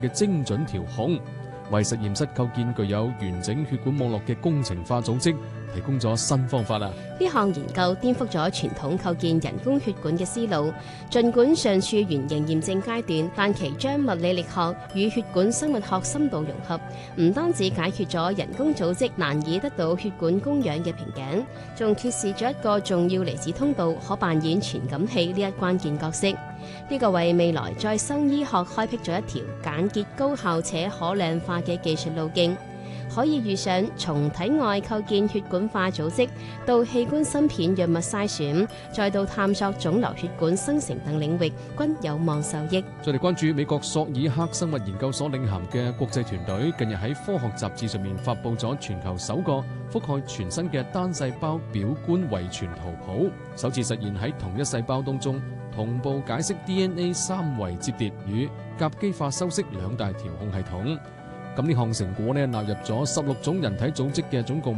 嘅精準調控，為實驗室構建具有完整血管網絡嘅工程化組織提供咗新方法啦！ 呢項研究顛覆咗傳統構建人工血管嘅思路，儘管尚處原型驗證階段，但其將物理力學與血管生物學深度融合，唔單止解決咗人工組織難以得到血管供氧嘅瓶頸，仲揭示咗一個重要離子通道可扮演傳感器呢一關鍵角色。呢個為未來再生醫學開闢咗一條簡潔、高效且可量化嘅技術路徑。可以預想，從體外構建血管化組織，到器官芯片藥物篩選，再到探索腫瘤血管生成等領域，均有望受益。 再嚟關注美國索爾克生物研究所領銜嘅國際團隊，近日喺科學雜誌上面發佈咗全球首個覆蓋全身嘅單細胞表觀遺傳圖譜，首次實現喺同一細胞當中同步解釋 DNA 三維摺疊與甲基化修飾兩大調控系統。咁呢項成果納入咗16種人體組織嘅總共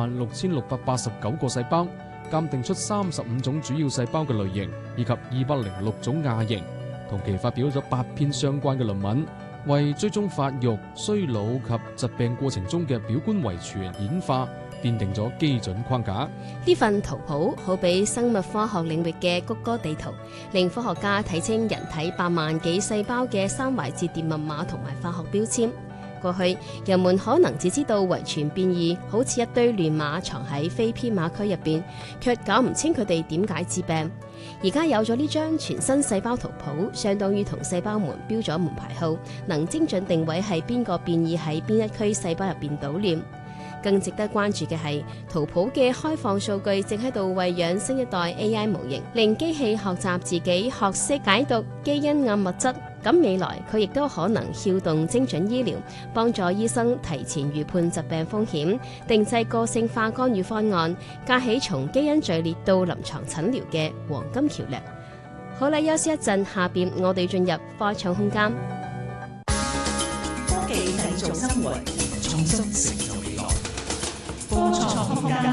86,689個細胞，鑑定出35種主要細胞嘅類型，以及206種亞型，同期發表咗8篇相關嘅論文，為追蹤發育、衰老及疾病過程中嘅表觀遺傳演化奠定咗基準框架。 呢份圖譜好比生物科學領域嘅谷歌地圖，令科學家睇清人體8萬幾細胞嘅三維摺疊密碼同埋化學標籤。過去人們可能只知道遺傳變異好似一堆亂碼藏喺非編碼區入邊，卻搞唔清佢哋點解致病。而家有咗呢張全身細胞圖譜，相當於同細胞門標咗門牌號，能精準定位係邊個變異喺邊一區細胞入邊搗亂。更值得關注嘅係，圖譜嘅開放數據正喺度餵養新一代 AI 模型，令機器學習自己學識解讀基因暗物質。咁未來佢亦都可能撬動精準醫療，幫助醫生提前預判疾病風險，定製個性化干預方案，架起從基因序列到臨床診療嘅黃金橋梁。好啦，休息一陣，下邊我哋進入科創空間。 科技製造生活，創新成就未來。科創空間。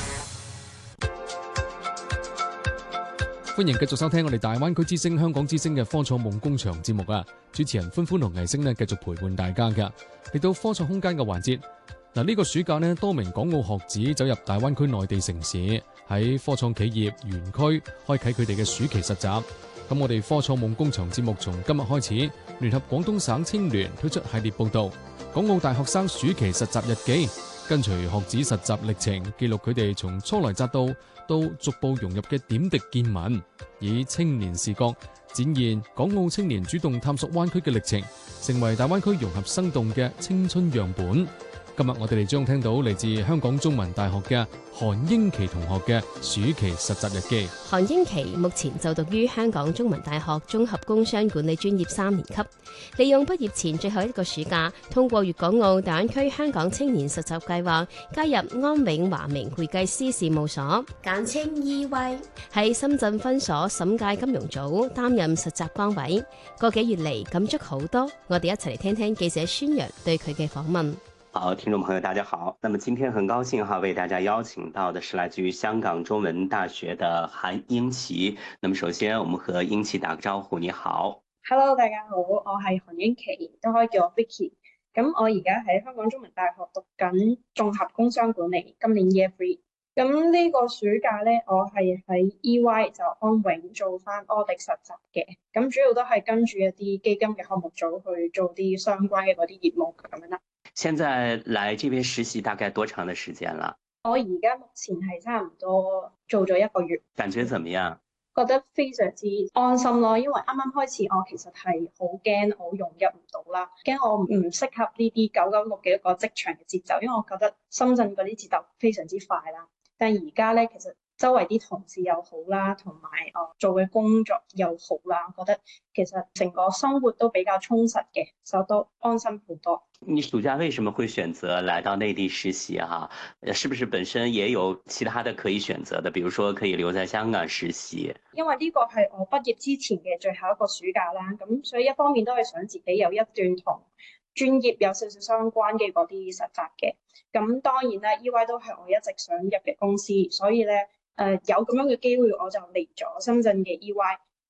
歡迎繼續收聽我哋大灣區之聲、香港之聲嘅科創夢工場節目啊！主持人歡歡同藝星繼續陪伴大家噶。嚟到科創空間嘅環節，呢個暑假多名港澳學子走入大灣區內地城市，喺科創企業園區開啟佢哋嘅暑期實習。咁我哋科創夢工場節目從今日開始，聯合廣東省青聯推出系列報道《港澳大學生暑期實習日記》，跟隨學子實習歷程，記錄佢哋從初來乍到逐步融入嘅點滴見聞，以青年視角展現港澳青年主動探索灣區嘅歷程，成為大灣區融合生動嘅青春樣本。今日我哋將聽到嚟自香港中文大學嘅韓英琪同學嘅暑期實習日記。 韓英琪目前就讀於香港中文大學綜合工商管理專業3年級，利用畢業前最後一個暑假，通過粵港澳大灣區香港青年實習計劃，加入安永華明會計師事務所，簡稱 EY， 喺深圳分所審計金融組擔任實習崗位。個幾月嚟感觸好多，我哋一齊嚟聽聽記者宣揚對佢嘅訪問。 好，聽眾朋友大家好，那麼今天很高興為大家邀請到的是來自於香港中文大學的韓英琪。那麼首先我們和英琪打個招呼。你好。 Hello， 大家好，我係韓英琪，都可以叫我 Vicky。咁我而家喺香港中文大學讀緊綜合工商管理，今年 Year 3。咁呢個暑假咧，我係喺 EY 就安永做翻 audit 實習嘅，咁主要都係跟住一啲基金嘅項目組去做啲相關嘅嗰啲業務咁樣啦。 現在來這邊實習大概多長的時間了？ 我而家目前係差唔多做咗1個月。感覺怎麼樣？ 覺得非常之安心咯，因為啱啱開始我其實係好驚我融入唔到啦，驚我唔適合呢啲996嘅一個職場嘅節奏，因為我覺得深圳嗰啲節奏非常之快啦。但而家咧，其實周圍啲同事又好啦，同埋做嘅工作又好啦，我覺得其實成個生活都比較充實嘅，所以都安心好多。 你暑假為什麼會選擇來到內地實習啊？是不是本身也有其他的可以選擇的？比如說可以留在香港實習？因為呢個係我畢業之前嘅最後一個暑假啦，咁所以一方面都係想自己有一段同專業有少少相關嘅嗰啲實習嘅。咁當然啦 ，EY 都係我一直想入嘅公司，所以咧有咁樣嘅機會我就嚟咗深圳嘅 EY。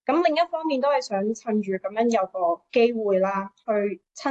咁另一方面都係想趁住咁樣有個機會啦，去親